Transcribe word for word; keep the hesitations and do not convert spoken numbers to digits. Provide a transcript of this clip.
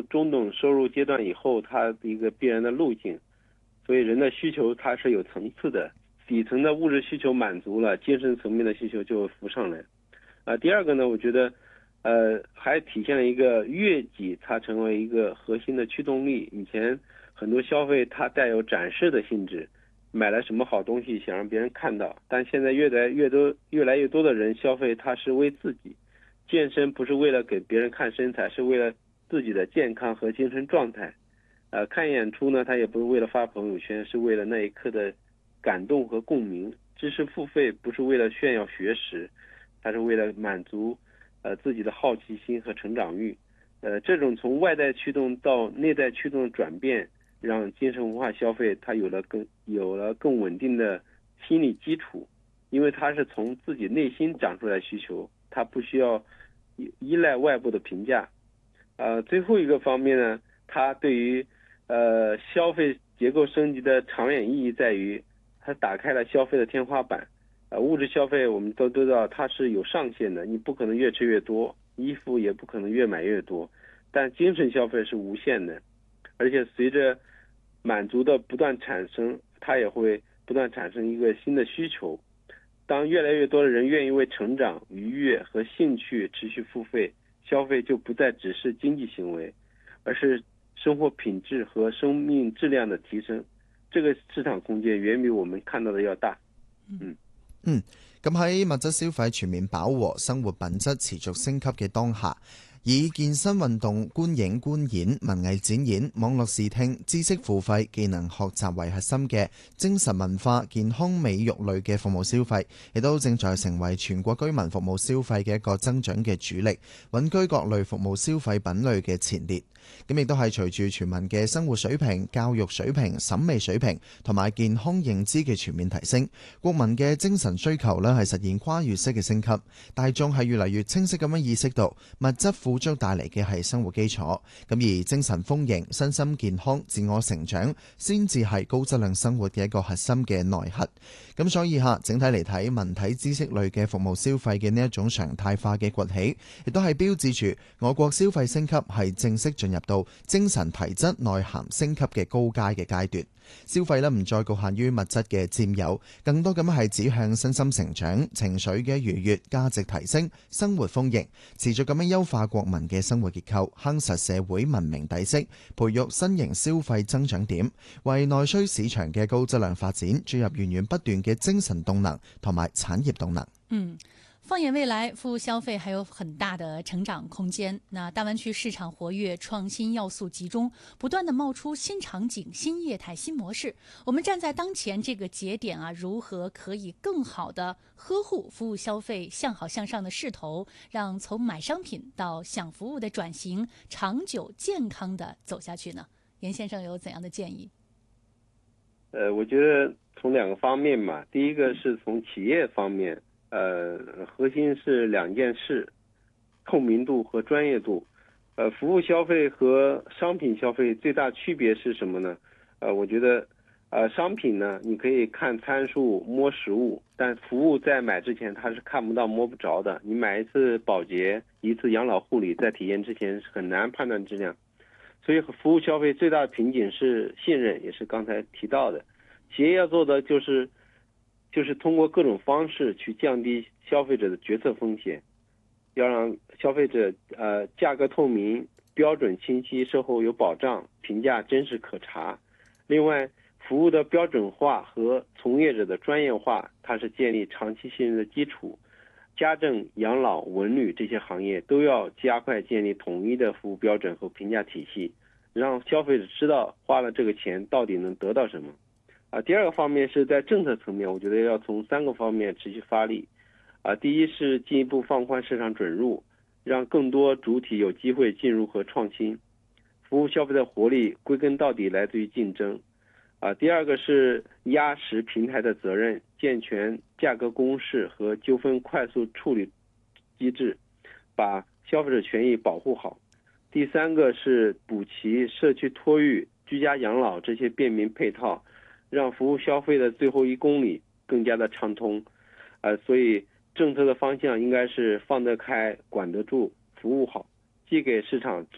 中等收入阶段以后，它一个必然的路径。所以人的需求它是有层次的，底层的物质需求满足了，精神层面的需求就浮上来。啊，第二个呢，我觉得，呃，还体现了一个悦己，它成为一个核心的驱动力。以前很多消费它带有展示的性质，买了什么好东西想让别人看到，但现在越来越多越来越多的人消费，它是为自己。健身不是为了给别人看身材，是为了自己的健康和精神状态。呃，看演出呢，他也不是为了发朋友圈，是为了那一刻的感动和共鸣。知识付费不是为了炫耀学识，它是为了满足呃自己的好奇心和成长欲。呃，这种从外在驱动到内在驱动的转变，让精神文化消费它有了更有了更稳定的心理基础，因为它是从自己内心长出来需求，它不需要依赖外部的评价。呃，最后一个方面呢，它对于呃消费结构升级的长远意义在于，它打开了消费的天花板。呃，物质消费我们都知道它是有上限的，你不可能越吃越多，衣服也不可能越买越多，但精神消费是无限的，而且随着满足的不断产生，它也会不断产生一个新的需求。当越来越多的人愿意为成长、愉悦和兴趣持续付费，消费就不再只是经济行为，而是生活品質和生命質量的提升。這個市場空間遠比我們看到的要大。嗯嗯，咁喺物質消費全面飽和、生活品質持續升級嘅當下，以健身運動、觀影觀演、文藝展演、網絡視聽、知識付費、技能學習為核心嘅精神文化、健康美育類嘅服務消費，亦都正在成為全國居民服務消費嘅一個增長嘅主力，穩居各類服務消費品類嘅前列。咁亦都係隨住全民嘅生活水平、教育水平、審美水平同埋健康認知嘅全面提升，國民嘅精神需求呢係實現跨越式嘅升級。大眾係越嚟越清晰咁樣意識到物質富足帶嚟嘅係生活基礎，咁而精神豐盈、身心健康、自我成長先至係高質量生活嘅一個核心嘅內核。咁所以嚇整體嚟睇，文體知識類嘅服務消費嘅呢一種常態化嘅崛起，亦都係標誌住我國消費升級係正式進入到精神體質內涵升級嘅高階嘅階段。消費呢唔再局限於物質嘅佔有，更多咁係指向身心成長、情緒嘅愉悅、價值提升、生活豐盈，持續咁樣優化國民嘅生活結構，夯實社會文明底色，培育新型消費增長點，為內需市場嘅高質量發展注入源源不斷嘅精神動能同埋產業動能。 嗯。放眼未來，服務消費還有很大的成長空間。那大灣區市場活躍，創新要素集中，不斷地冒出新場景、新業態、新模式。我們站在當前這個節點啊，如何可以更好地呵護服務消費向好向上的勢頭，讓從買商品到享服務的轉型長久健康地走下去呢？嚴先生有怎樣的建議？ 呃，我覺得從兩個方面嘛，第一個是從企業方面。呃，核心是兩件事，透明度和專業度。呃，服務消費和商品消費最大區別是什麼呢？呃，我覺得，呃，商品呢，你可以看參數、摸實物，但服務在買之前它是看不到、摸不着的。你買一次保潔、一次養老護理，在體驗之前是很難判斷質量。所以服務消費最大的瓶頸是信任，也是剛才提到的。企業要做的就是就是通過各種方式去降低消費者的決策風險，要讓消費者呃價格透明、標準清晰、售後有保障、評價真實可查。另外，服務的標準化和從業者的專業化，它是建立長期信任的基礎。家政、養老、文旅這些行業都要加快建立統一的服務標準和評價體系，讓消費者知道花了這個錢到底能得到什麼。啊，第二個方面是在政策層面，我覺得要從三個方面持續發力。啊，第一是進一步放寬市場准入，讓更多主體有機會進入和創新。服務消費的活力歸根到底來自於競爭。啊，第二個是壓實平台的責任，健全價格公示和糾紛快速處理機制，把消費者權益保護好。第三個是補齊社區托育、居家養老這些便民配套，讓服務消費的最後一公里更加的暢通。呃，所以政策的方向應該是放得開、管得住、服務好，既給市場